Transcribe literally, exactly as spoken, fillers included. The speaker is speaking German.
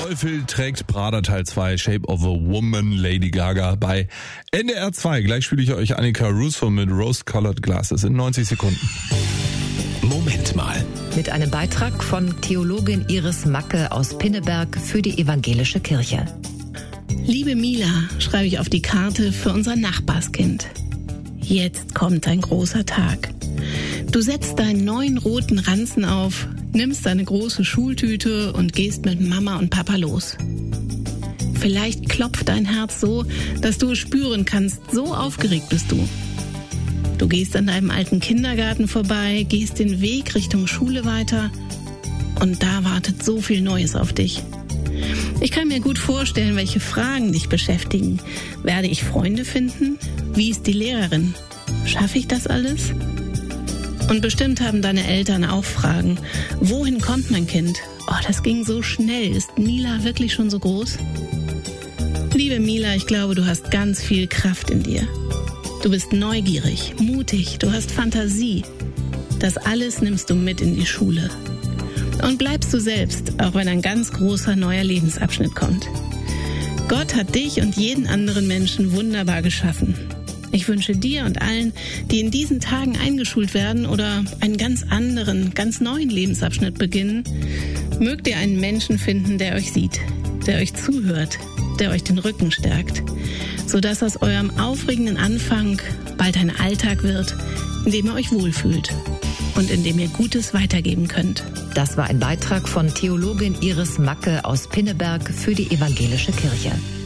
Teufel trägt Prada Teil zwei, Shape of a Woman, Lady Gaga bei N D R zwei. Gleich spiele ich euch Annika Russo mit Rose Colored Glasses in neunzig Sekunden. Moment mal. Mit einem Beitrag von Theologin Iris Macke aus Pinneberg für die Evangelische Kirche. Liebe Mila, schreibe ich auf die Karte für unser Nachbarskind. Jetzt kommt ein großer Tag. Du setzt deinen neuen roten Ranzen auf, nimmst deine große Schultüte und gehst mit Mama und Papa los. Vielleicht klopft dein Herz so, dass du es spüren kannst, so aufgeregt bist du. Du gehst an deinem alten Kindergarten vorbei, gehst den Weg Richtung Schule weiter und da wartet so viel Neues auf dich. Ich kann mir gut vorstellen, welche Fragen dich beschäftigen. Werde ich Freunde finden? Wie ist die Lehrerin? Schaffe ich das alles? Und bestimmt haben deine Eltern auch Fragen. Wohin kommt mein Kind? Oh, das ging so schnell. Ist Mila wirklich schon so groß? Liebe Mila, ich glaube, du hast ganz viel Kraft in dir. Du bist neugierig, mutig, du hast Fantasie. Das alles nimmst du mit in die Schule. Und bleibst du selbst, auch wenn ein ganz großer neuer Lebensabschnitt kommt. Gott hat dich und jeden anderen Menschen wunderbar geschaffen. Ich wünsche dir und allen, die in diesen Tagen eingeschult werden oder einen ganz anderen, ganz neuen Lebensabschnitt beginnen, mögt ihr einen Menschen finden, der euch sieht, der euch zuhört, der euch den Rücken stärkt, sodass aus eurem aufregenden Anfang bald ein Alltag wird, in dem ihr euch wohlfühlt und in dem ihr Gutes weitergeben könnt. Das war ein Beitrag von Theologin Iris Macke aus Pinneberg für die Evangelische Kirche.